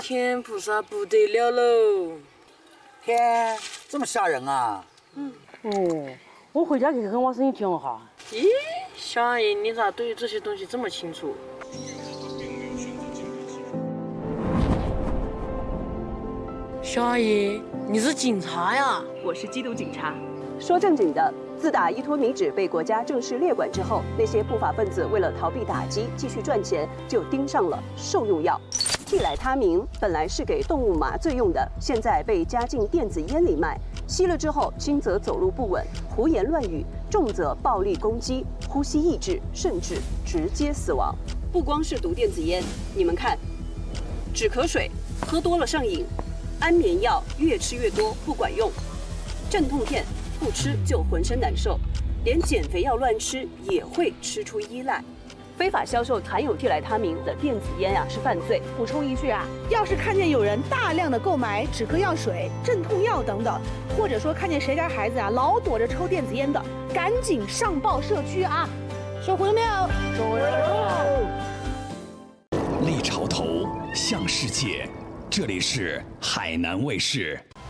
天菩萨不得了喽！ 天，这么吓人啊！ 哦，我回家去跟我声音听哈。 咦，小阿姨，你咋对于这些东西这么清楚？小阿姨，你是警察呀？ 我是缉毒警察。 说正经的，自打依托米脂被国家正式列管之后，那些不法分子为了逃避打击、继续赚钱，就盯上了受用药。替来他明本来是给动物麻醉用的，现在被加进电子烟里卖。吸了之后，轻则走路不稳、胡言乱语，重则暴力攻击、呼吸抑制，甚至直接死亡。不光是毒电子烟，你们看，止咳水喝多了上瘾，安眠药越吃越多不管用，镇痛片不吃就浑身难受，连减肥药乱吃也会吃出依赖。非法销售含有替来他明的电子烟是犯罪。 补充一句要是看见有人大量的购买止咳药水、镇痛药等等，或者说看见谁家孩子老躲着抽电子烟的，赶紧上报社区收回了没有？收回了。 立潮头向世界，这里是海南卫视。